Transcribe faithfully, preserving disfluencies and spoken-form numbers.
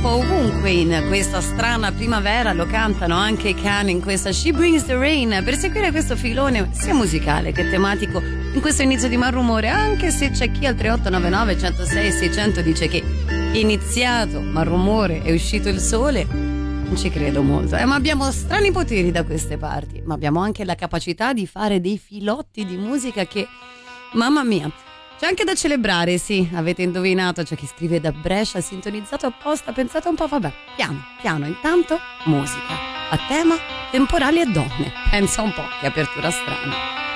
po' ovunque in questa strana primavera, lo cantano anche i cani in questa She Brings the Rain, per seguire questo filone sia musicale che tematico in questo inizio di Malrumore, anche se c'è chi al tre otto nove nove uno zero sei sei zero zero dice che è iniziato Malrumore, è uscito il sole. Non ci credo molto, eh, ma abbiamo strani poteri da queste parti, ma abbiamo anche la capacità di fare dei filotti di musica che, mamma mia, c'è anche da celebrare, sì, avete indovinato, c'è chi scrive da Brescia, sintonizzato apposta, pensate un po', vabbè, piano, piano, intanto musica, a tema temporali e donne, pensa un po', che apertura strana.